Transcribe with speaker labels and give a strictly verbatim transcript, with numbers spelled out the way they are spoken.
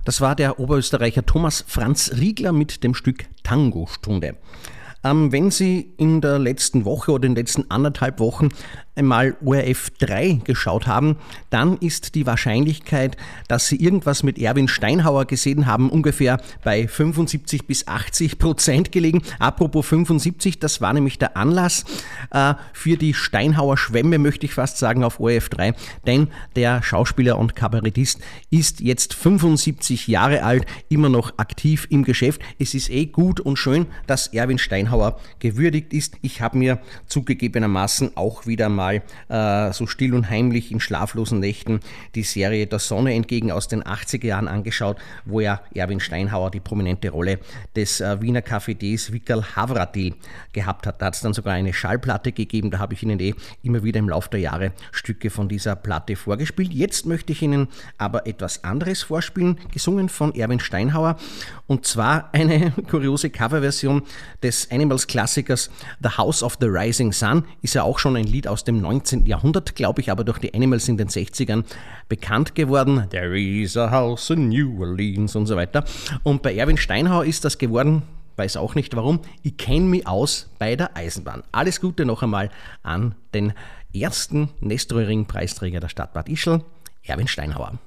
Speaker 1: Das war der Oberösterreicher Thomas Franz Riegler mit dem Stück Tango-Stunde. Ähm, wenn Sie in der letzten Woche oder in den letzten anderthalb Wochen einmal O R F drei geschaut haben, dann ist die Wahrscheinlichkeit, dass Sie irgendwas mit Erwin Steinhauer gesehen haben, ungefähr bei fünfundsiebzig bis achtzig Prozent gelegen. Apropos fünfundsiebzig, das war nämlich der Anlass äh, für die Steinhauer Schwemme, möchte ich fast sagen, auf O R F drei, denn der Schauspieler und Kabarettist ist jetzt fünfundsiebzig Jahre alt, immer noch aktiv im Geschäft. Es ist eh gut und schön, dass Erwin Steinhauer gewürdigt ist. Ich habe mir zugegebenermaßen auch wieder mal äh, so still und heimlich in schlaflosen Nächten die Serie Der Sonne entgegen aus den achtziger Jahren angeschaut, wo ja Erwin Steinhauer die prominente Rolle des äh, Wiener Cafetiers Wickerl Havratil gehabt hat. Da hat es dann sogar eine Schallplatte gegeben, da habe ich Ihnen eh immer wieder im Laufe der Jahre Stücke von dieser Platte vorgespielt. Jetzt möchte ich Ihnen aber etwas anderes vorspielen, gesungen von Erwin Steinhauer, und zwar eine kuriose Coverversion des Animals-Klassikers The House of the Rising Sun. Ist ja auch schon ein Lied aus dem neunzehnten Jahrhundert, glaube ich, aber durch die Animals in den sechzigern bekannt geworden. There is a house in New Orleans und so weiter. Und bei Erwin Steinhauer ist das geworden, weiß auch nicht warum, ich kenne mich aus bei der Eisenbahn. Alles Gute noch einmal an den ersten Nestroring-Preisträger der Stadt Bad Ischl, Erwin Steinhauer.